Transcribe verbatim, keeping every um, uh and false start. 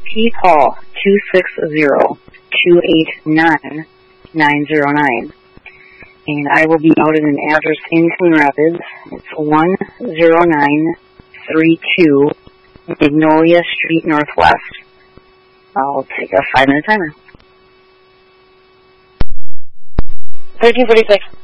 P. Paul, two six zero, two eight nine, nine zero nine. And I will be out at an address in Coon Rapids. It's one zero nine three two Magnolia Street Northwest. I'll take a five-minute timer. thirteen forty-six.